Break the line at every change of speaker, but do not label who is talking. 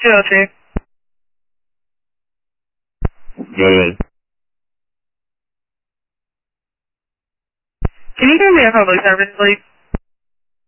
202.
Good.
Can you give me a public service, please?